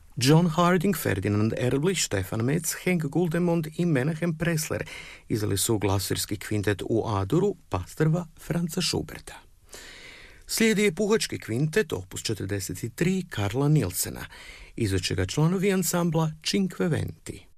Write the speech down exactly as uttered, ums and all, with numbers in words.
John Harding, Ferdinand Erlich, Stefan Metz, Henk Guldemond i Menahem Pressler izdali su glasirski kvintet u A-duru Pastrva Franza Schuberta. Slijedi je puhački kvintet, opus četrdeset tri, Karla Nilsena, izvest će ga članovi ansambla Cinque Venti.